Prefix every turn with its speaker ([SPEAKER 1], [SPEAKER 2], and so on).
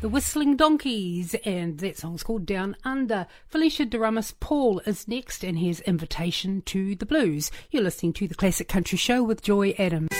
[SPEAKER 1] The Whistling Donkeys, and that song's called Down Under. Felicia DeRamis Paul is next, and here's Invitation to the Blues. You're listening to the Classic Country Show with Joy Adams.